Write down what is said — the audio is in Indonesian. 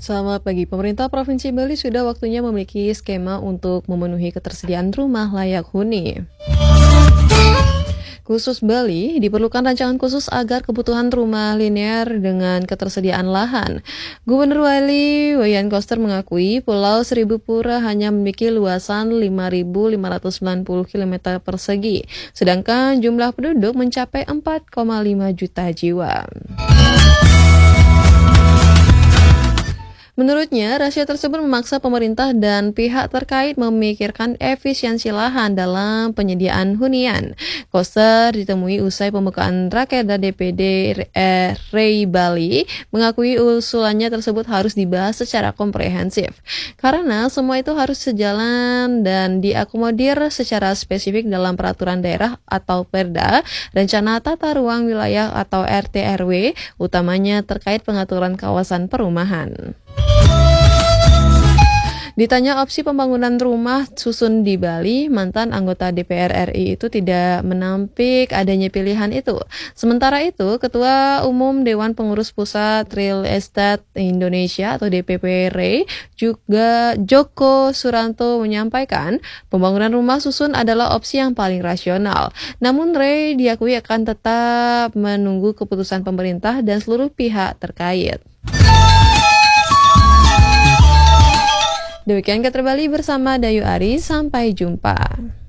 Selamat pagi. Pemerintah Provinsi Bali sudah waktunya memiliki skema untuk memenuhi ketersediaan rumah layak huni. Khusus Bali, diperlukan rancangan khusus agar kebutuhan rumah linear dengan ketersediaan lahan. Gubernur Bali, Wayan Koster mengakui Pulau Seribu Pura hanya memiliki luasan 5.590 km persegi, sedangkan jumlah penduduk mencapai 4,5 juta jiwa. Menurutnya, rasio tersebut memaksa pemerintah dan pihak terkait memikirkan efisiensi lahan dalam penyediaan hunian. Koster ditemui usai pembukaan Rakerda DPD Rei Bali mengakui usulannya tersebut harus dibahas secara komprehensif. Karena semua itu harus sejalan dan diakomodir secara spesifik dalam peraturan daerah atau Perda, rencana tata ruang wilayah atau RT/RW, utamanya terkait pengaturan kawasan perumahan. Ditanya opsi pembangunan rumah susun di Bali, mantan anggota DPR RI itu tidak menampik adanya pilihan itu. Sementara itu, Ketua Umum Dewan Pengurus Pusat Real Estate Indonesia atau DPP REI juga Joko Suranto menyampaikan pembangunan rumah susun adalah opsi yang paling rasional. Namun REI diakui akan tetap menunggu keputusan pemerintah dan seluruh pihak terkait. Demikian Kata Bali bersama Dayu Ari, sampai jumpa.